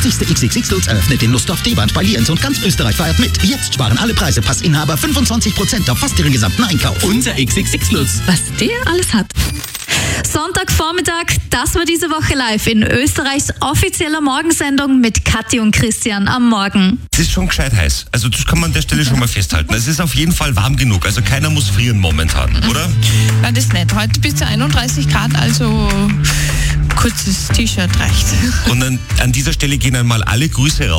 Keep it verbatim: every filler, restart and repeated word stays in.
Siehste X X X Lutz eröffnet den Lusthof D-Band bei Lienz und ganz Österreich feiert mit. Jetzt sparen alle Preise Passinhaber fünfundzwanzig Prozent auf fast ihren gesamten Einkauf. Unser X X X Lutz. Was der alles hat. Sonntagvormittag, das war diese Woche live in Österreichs offizieller Morgensendung mit Kathi und Christian am Morgen. Es ist schon gescheit heiß. Also das kann man an der Stelle schon mal festhalten. Es ist auf jeden Fall warm genug. Also keiner muss frieren momentan, oder? Ja, das nicht. Heute bis zu einunddreißig Grad, also kurzes T-Shirt reicht. Und an, an dieser Stelle gehen einmal alle Grüße raus.